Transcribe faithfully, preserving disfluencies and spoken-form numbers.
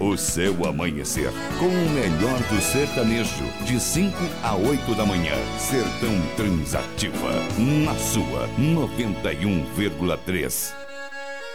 O seu amanhecer com o melhor do sertanejo, de cinco a oito da manhã. Sertão Transativa, na sua noventa e um vírgula três.